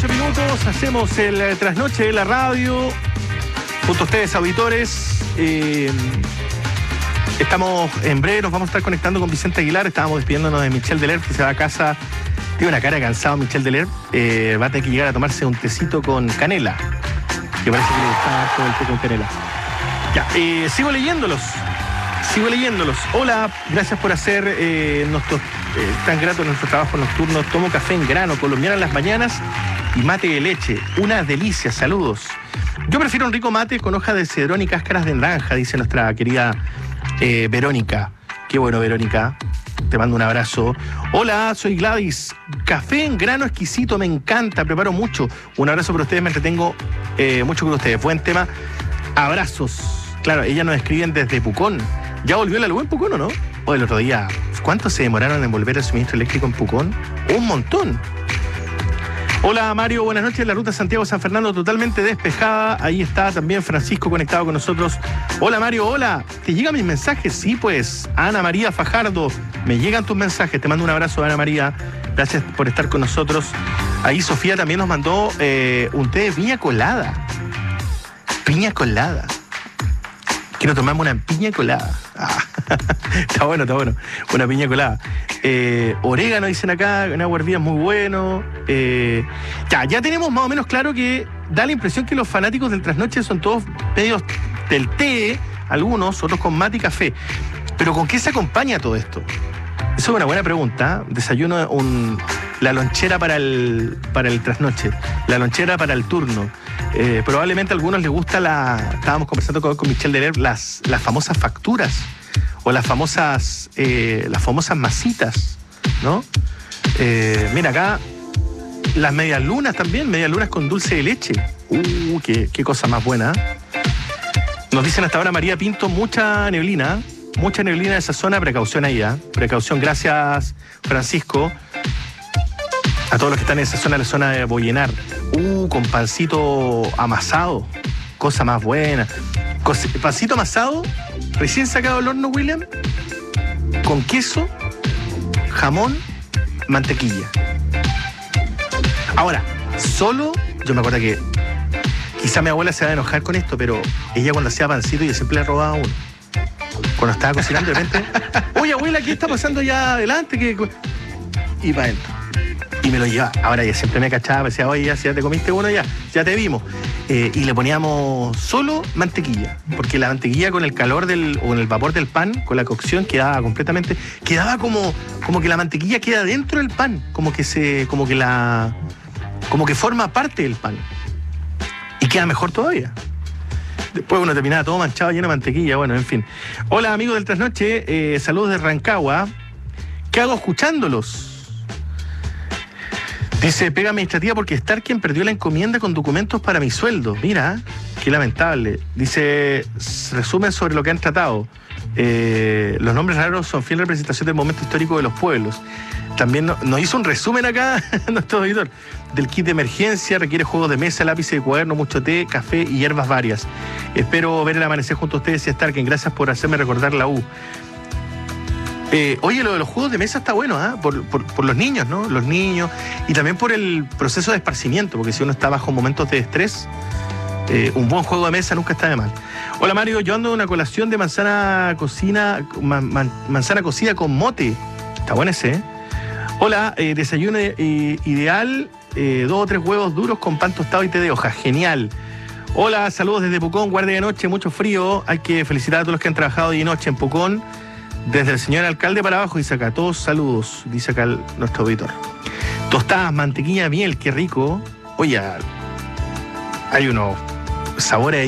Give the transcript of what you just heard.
minutos, hacemos el trasnoche de la radio, junto a ustedes, auditores. Estamos en breve, nos vamos a estar conectando con Vicente Aguilar. Estábamos despidiéndonos de Michel Delerp, que se va a casa. Tiene una cara cansado Michel Delerp. Va a tener que llegar a tomarse un tecito con canela, que parece que le gusta todo el té con canela. Ya, sigo leyéndolos. Hola, gracias por hacer tan grato nuestro trabajo nocturno. Tomo café en grano, colombiano en las mañanas y mate de leche. Una delicia, saludos. Yo prefiero un rico mate con hoja de cedrón y cáscaras de naranja, dice nuestra querida Verónica. Qué bueno, Verónica. Te mando un abrazo. Hola, soy Gladys. Café en grano exquisito, me encanta, preparo mucho. Un abrazo para ustedes, me entretengo mucho con ustedes. Buen tema. Abrazos. Claro, ellas nos escriben desde Pucón. ¿Ya volvió la luz en Pucón o no? O el otro día, ¿cuánto se demoraron en volver el suministro eléctrico en Pucón? Un montón. Hola Mario, buenas noches. La ruta Santiago-San Fernando totalmente despejada. Ahí está también Francisco conectado con nosotros. Hola Mario, hola. ¿Te llegan mis mensajes? Sí, pues. Ana María Fajardo, me llegan tus mensajes. Te mando un abrazo, Ana María. Gracias por estar con nosotros. Ahí Sofía también nos mandó un té de piña colada. Piña colada. Quiero tomarme una piña colada. Está bueno. Una piña colada. Orégano, dicen acá, una aguardía muy bueno. Ya tenemos más o menos claro que da la impresión que los fanáticos del trasnoche son todos medios del té, algunos, otros con mate y café. Pero ¿con qué se acompaña todo esto? Eso es una buena pregunta. Desayuno, la lonchera para el trasnoche, la lonchera para el turno. Probablemente a algunos les gusta estábamos conversando con Michel Delerp, las famosas facturas o las famosas masitas, ¿no? Mira acá, las medias lunas también, medias lunas con dulce de leche. Qué cosa más buena. Nos dicen hasta ahora María Pinto, mucha neblina de esa zona, precaución ahí, precaución, gracias Francisco. A todos los que están en esa zona, la zona de Boyenar. Con pancito amasado. Cosa más buena. Pancito amasado, recién sacado del horno, William. Con queso, jamón, mantequilla. Ahora, yo me acuerdo que quizá mi abuela se va a enojar con esto, pero ella cuando hacía pancito yo siempre le robaba uno. Cuando estaba cocinando, de repente, oye abuela, ¿qué está pasando allá adelante? Y para adentro. Y me lo llevaba. Ahora ya siempre me cachaba, me decía, oye, ya te comiste uno, ya te vimos. Y le poníamos solo mantequilla, porque la mantequilla con el calor o en el vapor del pan, con la cocción, quedaba como que la mantequilla queda dentro del pan, como que forma parte del pan. Y queda mejor todavía. Después uno terminaba todo manchado, lleno de mantequilla, bueno, en fin. Hola amigos del trasnoche, saludos de Rancagua. ¿Qué hago escuchándolos? Dice, pega administrativa porque Starken perdió la encomienda con documentos para mi sueldo. Mira, qué lamentable. Dice, resumen sobre lo que han tratado. Los nombres raros son fiel representación del momento histórico de los pueblos. También nos hizo un resumen acá nuestro auditor del kit de emergencia. Requiere juegos de mesa, lápices de cuaderno, mucho té, café y hierbas varias. Espero ver el amanecer junto a ustedes y Starken. Gracias por hacerme recordar la U. Oye, lo de los juegos de mesa está bueno, por los niños, ¿no? Los niños, y también por el proceso de esparcimiento, porque si uno está bajo momentos de estrés, un buen juego de mesa nunca está de mal. Hola Mario, yo ando en una colación de manzana cocida con mote. Está bueno ese, ¿eh? Hola, desayuno ideal, 2 o 3 huevos duros con pan tostado y té de hoja. Genial. Hola, saludos desde Pucón, guardia de noche, mucho frío. Hay que felicitar a todos los que han trabajado día y noche en Pucón. Desde el señor alcalde para abajo, dice acá, todos saludos, dice acá nuestro auditor. Tostadas, mantequilla, miel, qué rico. Oye, hay unos sabores